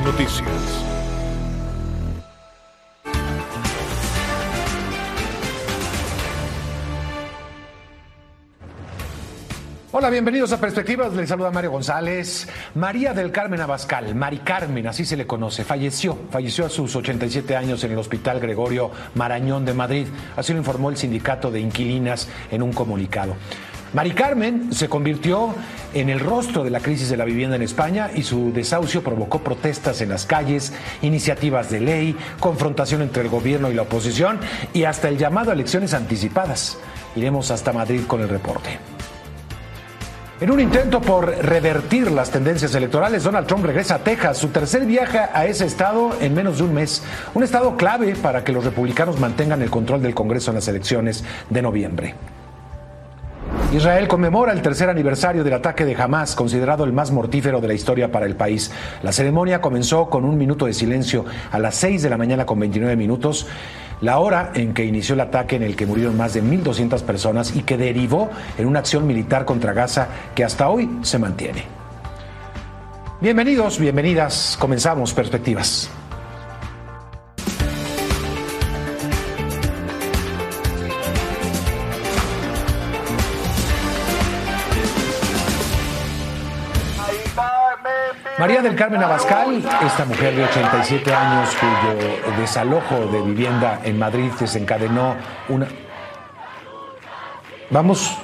Noticias. Hola, bienvenidos a Perspectivas. Les saluda Mario González. María del Carmen Abascal, Mari Carmen, así se le conoce, falleció a sus 87 años en el Hospital Gregorio Marañón de Madrid. Así lo informó el sindicato de inquilinas en un comunicado. Mari Carmen se convirtió en el rostro de la crisis de la vivienda en España y su desahucio provocó protestas en las calles, iniciativas de ley, confrontación entre el gobierno y la oposición y hasta el llamado a elecciones anticipadas. Iremos hasta Madrid con el reporte. En un intento por revertir las tendencias electorales, Donald Trump regresa a Texas, su tercer viaje a ese estado en menos de un mes. Un estado clave para que los republicanos mantengan el control del Congreso en las elecciones de noviembre. Israel conmemora el tercer aniversario del ataque de Hamás, considerado el más mortífero de la historia para el país. La ceremonia comenzó con un minuto de silencio a las 6 de la mañana con 29 minutos. La hora en que inició el ataque en el que murieron más de 1.200 personas y que derivó en una acción militar contra Gaza que hasta hoy se mantiene. Bienvenidos, bienvenidas, comenzamos Perspectivas. María del Carmen Abascal, esta mujer de 87 años cuyo desalojo de vivienda en Madrid desencadenó una... ¿Vamos?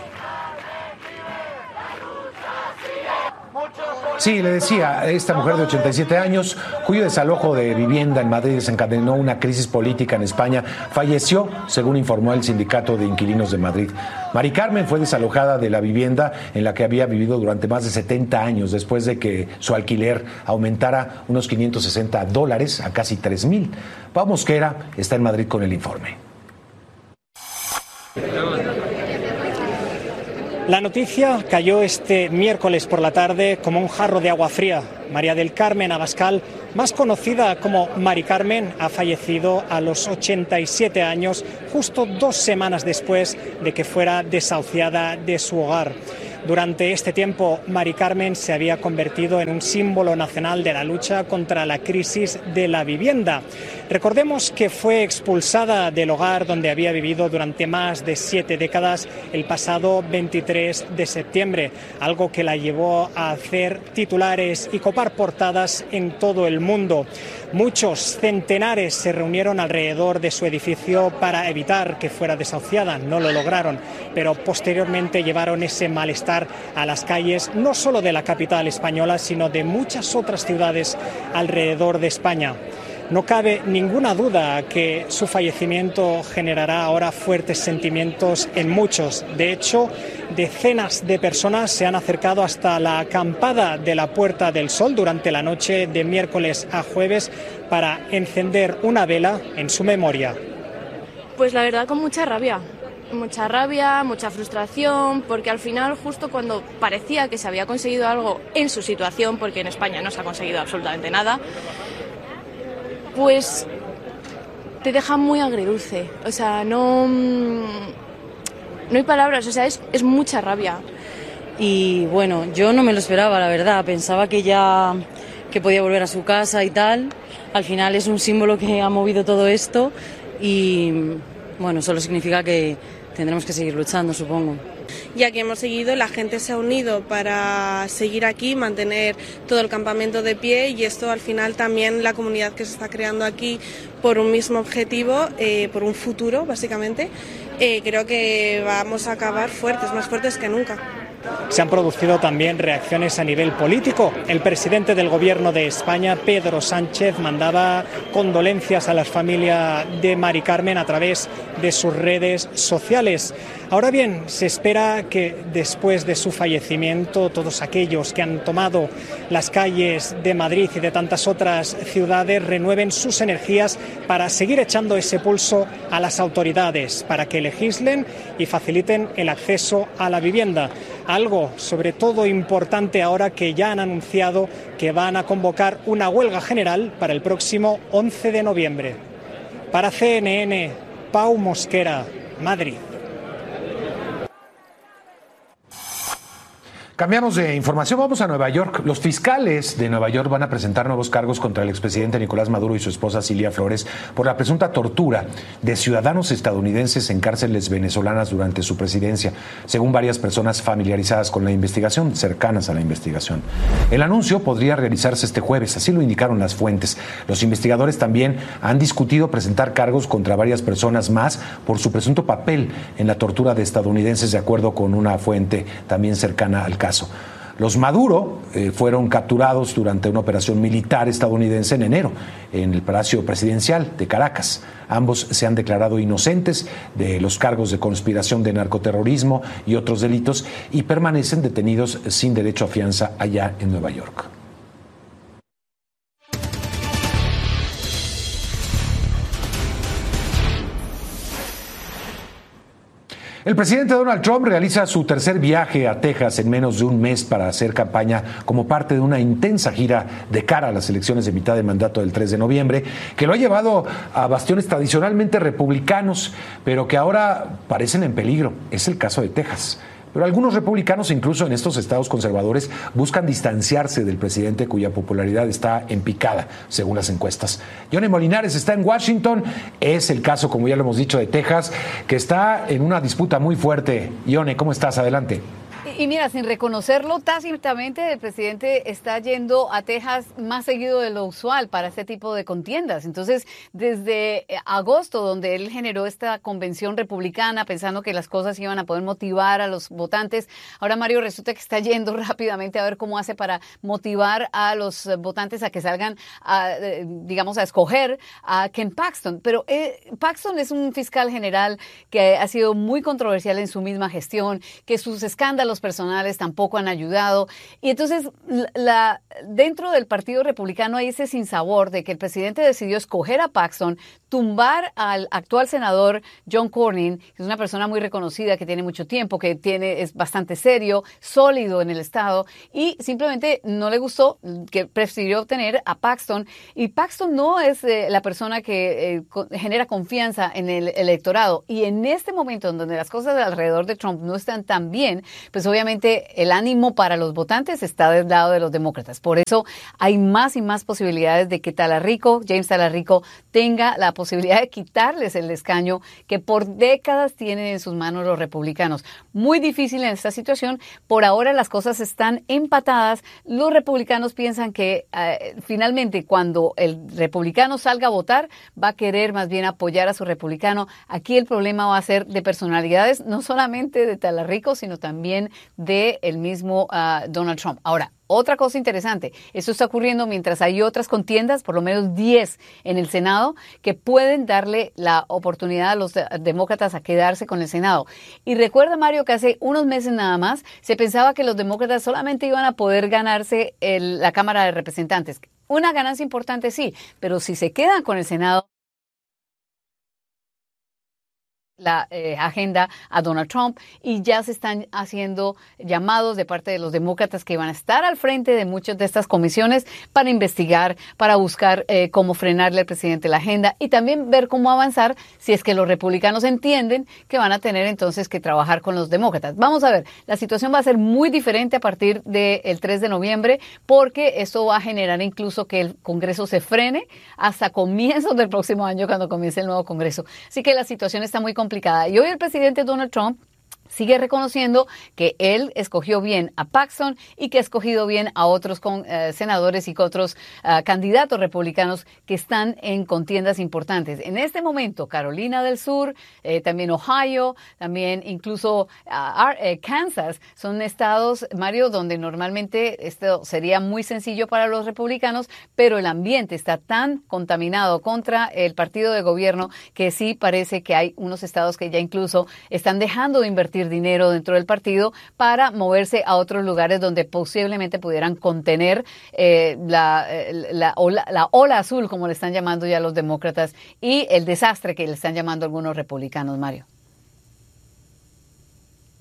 Sí, le decía, esta mujer de 87 años, cuyo desalojo de vivienda en Madrid desencadenó una crisis política en España, falleció, según informó el Sindicato de Inquilinos de Madrid. Mari Carmen fue desalojada de la vivienda en la que había vivido durante más de 70 años, después de que su alquiler aumentara unos $560 a casi 3,000. Pau Mosquera está en Madrid con el informe. La noticia cayó este miércoles por la tarde como un jarro de agua fría. María del Carmen Abascal, más conocida como Mari Carmen, ha fallecido a los 87 años, justo 2 semanas después de que fuera desahuciada de su hogar. Durante este tiempo, Mari Carmen se había convertido en un símbolo nacional de la lucha contra la crisis de la vivienda. Recordemos que fue expulsada del hogar donde había vivido durante más de 7 décadas el pasado 23 de septiembre, algo que la llevó a hacer titulares y copar portadas en todo el mundo. Muchos, centenares, se reunieron alrededor de su edificio para evitar que fuera desahuciada. No lo lograron, pero posteriormente llevaron ese malestar a las calles, no solo de la capital española, sino de muchas otras ciudades alrededor de España. No cabe ninguna duda que su fallecimiento generará ahora fuertes sentimientos en muchos. De hecho, decenas de personas se han acercado hasta la acampada de la Puerta del Sol durante la noche de miércoles a jueves para encender una vela en su memoria. Pues la verdad, con mucha rabia, mucha frustración, porque al final, justo cuando parecía que se había conseguido algo en su situación, porque en España no se ha conseguido absolutamente nada, pues te deja muy agridulce. O sea, no hay palabras, o sea, es mucha rabia. Y bueno, yo no me lo esperaba, la verdad. Pensaba que podía volver a su casa y tal. Al final es un símbolo que ha movido todo esto y bueno, solo significa que tendremos que seguir luchando, supongo. Ya que hemos seguido, la gente se ha unido para seguir aquí, mantener todo el campamento de pie, y esto al final también la comunidad que se está creando aquí por un mismo objetivo, por un futuro básicamente, creo que vamos a acabar fuertes, más fuertes que nunca. Se han producido también reacciones a nivel político. El presidente del Gobierno de España, Pedro Sánchez, mandaba condolencias a la familia de Mari Carmen a través de sus redes sociales. Ahora bien, se espera que después de su fallecimiento todos aquellos que han tomado las calles de Madrid y de tantas otras ciudades renueven sus energías para seguir echando ese pulso a las autoridades, para que legislen y faciliten el acceso a la vivienda. Algo, sobre todo, importante ahora que ya han anunciado que van a convocar una huelga general para el próximo 11 de noviembre. Para CNN, Pau Mosquera, Madrid. Cambiamos de información, vamos a Nueva York. Los fiscales de Nueva York van a presentar nuevos cargos contra el expresidente Nicolás Maduro y su esposa Cilia Flores por la presunta tortura de ciudadanos estadounidenses en cárceles venezolanas durante su presidencia, según varias personas familiarizadas con la investigación, cercanas a la investigación. El anuncio podría realizarse este jueves, así lo indicaron las fuentes. Los investigadores también han discutido presentar cargos contra varias personas más por su presunto papel en la tortura de estadounidenses, de acuerdo con una fuente también cercana al caso. Los Maduro fueron capturados durante una operación militar estadounidense en enero en el Palacio Presidencial de Caracas. Ambos se han declarado inocentes de los cargos de conspiración de narcoterrorismo y otros delitos y permanecen detenidos sin derecho a fianza allá en Nueva York. El presidente Donald Trump realiza su tercer viaje a Texas en menos de un mes para hacer campaña como parte de una intensa gira de cara a las elecciones de mitad de mandato del 3 de noviembre, que lo ha llevado a bastiones tradicionalmente republicanos, pero que ahora parecen en peligro. Es el caso de Texas. Pero algunos republicanos, incluso en estos estados conservadores, buscan distanciarse del presidente cuya popularidad está en picada, según las encuestas. Yone Molinares está en Washington. Es el caso, como ya lo hemos dicho, de Texas, que está en una disputa muy fuerte. Yone, ¿cómo estás? Adelante. Y mira, sin reconocerlo tácitamente, el presidente está yendo a Texas más seguido de lo usual para este tipo de contiendas. Entonces, desde agosto, donde él generó esta convención republicana, pensando que las cosas iban a poder motivar a los votantes, ahora Mario resulta que está yendo rápidamente a ver cómo hace para motivar a los votantes a que salgan, a escoger a Ken Paxton. Pero Paxton es un fiscal general que ha sido muy controversial en su misma gestión, que sus escándalos personales tampoco han ayudado. Y entonces, dentro del Partido Republicano hay ese sinsabor de que el presidente decidió escoger a Paxton, tumbar al actual senador John Cornyn, que es una persona muy reconocida, que tiene mucho tiempo, es bastante serio, sólido en el Estado, y simplemente no le gustó, que prefirió tener a Paxton. Y Paxton no es la persona que genera confianza en el electorado. Y en este momento, en donde las cosas alrededor de Trump no están tan bien, pues obviamente el ánimo para los votantes está del lado de los demócratas. Por eso hay más y más posibilidades de que James Talarico, tenga la posibilidad de quitarles el escaño que por décadas tienen en sus manos los republicanos. Muy difícil en esta situación. Por ahora las cosas están empatadas. Los republicanos piensan que finalmente cuando el republicano salga a votar va a querer más bien apoyar a su republicano. Aquí el problema va a ser de personalidades, no solamente de Talarico, sino también de el mismo Donald Trump. Ahora, otra cosa interesante, esto está ocurriendo mientras hay otras contiendas, por lo menos 10 en el Senado, que pueden darle la oportunidad a los demócratas a quedarse con el Senado. Y recuerda, Mario, que hace unos meses nada más se pensaba que los demócratas solamente iban a poder ganarse la Cámara de Representantes. Una ganancia importante sí, pero si se quedan con el Senado, la agenda a Donald Trump, y ya se están haciendo llamados de parte de los demócratas que van a estar al frente de muchas de estas comisiones para investigar, para buscar cómo frenarle al presidente la agenda y también ver cómo avanzar si es que los republicanos entienden que van a tener entonces que trabajar con los demócratas. Vamos a ver, la situación va a ser muy diferente a partir del 3 de noviembre porque esto va a generar incluso que el Congreso se frene hasta comienzos del próximo año cuando comience el nuevo Congreso. Así que la situación está muy complicada. Y hoy el presidente Donald Trump sigue reconociendo que él escogió bien a Paxton y que ha escogido bien a otros senadores y otros candidatos republicanos que están en contiendas importantes. En este momento, Carolina del Sur, también Ohio, también incluso Kansas, son estados, Mario, donde normalmente esto sería muy sencillo para los republicanos, pero el ambiente está tan contaminado contra el partido de gobierno que sí parece que hay unos estados que ya incluso están dejando de invertir dinero dentro del partido para moverse a otros lugares donde posiblemente pudieran contener la ola azul, como le están llamando ya los demócratas, y el desastre que le están llamando algunos republicanos, Mario.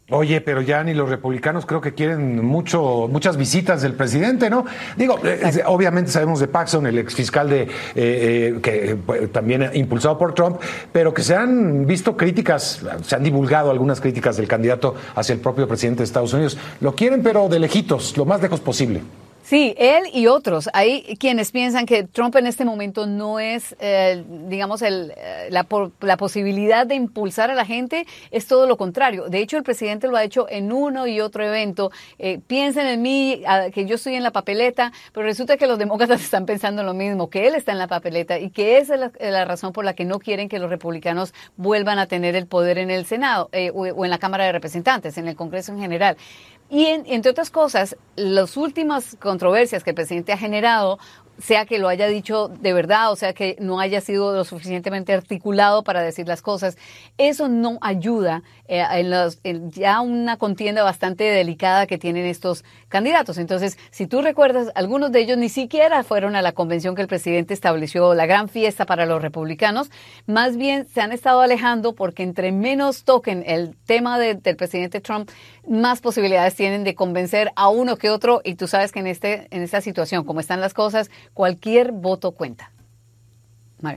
Oye, pero ya ni los republicanos creo que quieren muchas visitas del presidente, ¿no? Digo, obviamente sabemos de Paxson, el exfiscal que también impulsado por Trump, pero que se han visto críticas, se han divulgado algunas críticas del candidato hacia el propio presidente de Estados Unidos. Lo quieren, pero de lejitos, lo más lejos posible. Sí, él y otros. Hay quienes piensan que Trump en este momento no es, digamos, la posibilidad de impulsar a la gente, es todo lo contrario. De hecho, el presidente lo ha hecho en uno y otro evento. Piensen en mí, que yo estoy en la papeleta, pero resulta que los demócratas están pensando lo mismo, que él está en la papeleta y que esa es la razón por la que no quieren que los republicanos vuelvan a tener el poder en el Senado o en la Cámara de Representantes, en el Congreso en general. Y entre otras cosas, las últimas controversias que el presidente ha generado, sea que lo haya dicho de verdad, o sea que no haya sido lo suficientemente articulado para decir las cosas, eso no ayuda en ya una contienda bastante delicada que tienen estos candidatos. Entonces, si tú recuerdas, algunos de ellos ni siquiera fueron a la convención que el presidente estableció, la gran fiesta para los republicanos, más bien se han estado alejando porque entre menos toquen el tema del presidente Trump, más posibilidades tienen de convencer a uno que otro, y tú sabes que en esta situación, como están las cosas, cualquier voto cuenta. Mario.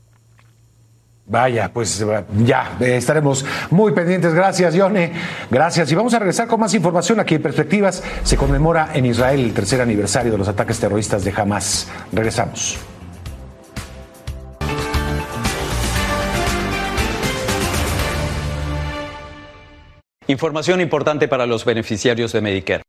Vaya, pues ya estaremos muy pendientes. Gracias, Yone. Gracias. Y vamos a regresar con más información aquí en Perspectivas. Se conmemora en Israel el 3er aniversario de los ataques terroristas de Hamás. Regresamos. Información importante para los beneficiarios de Medicare.